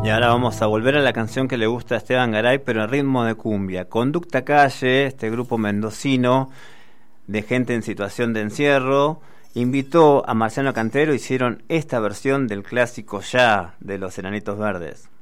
Y ahora vamos a volver a la canción que le gusta a Esteban Garay, pero en ritmo de cumbia. Conducta Calle, este grupo mendocino de gente en situación de encierro, invitó a Marciano Cantero, hicieron esta versión del clásico Ya de los Enanitos Verdes.